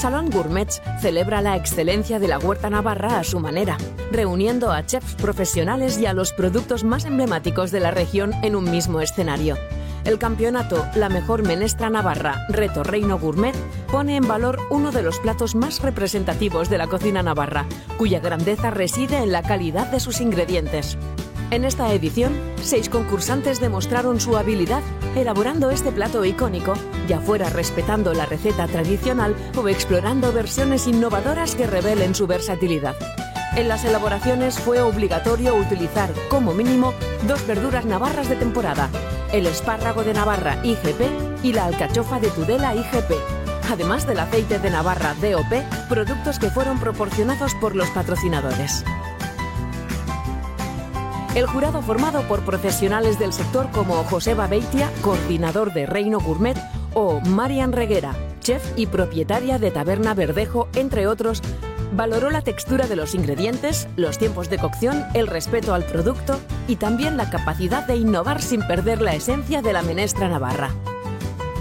Salón Gourmets celebra la excelencia de la huerta navarra a su manera, reuniendo a chefs profesionales y a los productos más emblemáticos de la región en un mismo escenario. El campeonato La Mejor Menestra Navarra, Reto Reino Gourmet, pone en valor uno de los platos más representativos de la cocina navarra, cuya grandeza reside en la calidad de sus ingredientes. En esta edición, 6 concursantes demostraron su habilidad elaborando este plato icónico, ya fuera respetando la receta tradicional o explorando versiones innovadoras que revelen su versatilidad. En las elaboraciones fue obligatorio utilizar, como mínimo, 2 verduras navarras de temporada, el espárrago de Navarra IGP y la alcachofa de Tudela IGP, además del aceite de Navarra DOP, productos que fueron proporcionados por los patrocinadores. El jurado, formado por profesionales del sector como Joseba Beitia, coordinador de Reino Gourmet, o Marian Reguera, chef y propietaria de Taberna Verdejo, entre otros, valoró la textura de los ingredientes, los tiempos de cocción, el respeto al producto y también la capacidad de innovar sin perder la esencia de la menestra navarra.